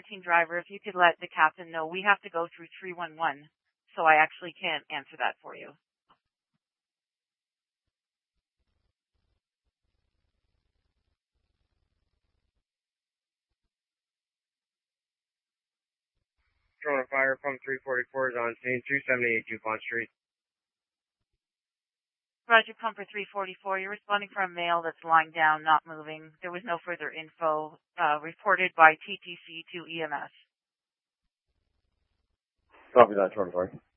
14 driver, if you could let the captain know, we have to go through 311, so I actually can't answer that for you. Drone fire, pump 344 is on scene, 278 DuPont Street. Roger, Pumper 344. You're responding for a male that's lying down, not moving. There was no further info reported by TTC to EMS. Copy that, 24.